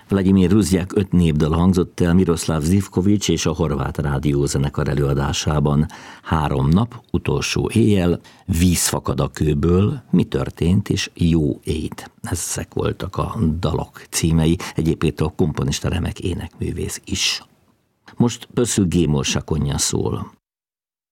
Vladimir Rusják 5 népdal hangzott el Miroslav Zivkovics és a Horvát Rádiózenekar előadásában. 3 nap, utolsó éjjel, Víz fakad a kőből, Mi történt és Jó ét. Ezek voltak a dalok címei, egyébként a komponista remek énekművész is. Most Pösszül Gémor Sakonya szól.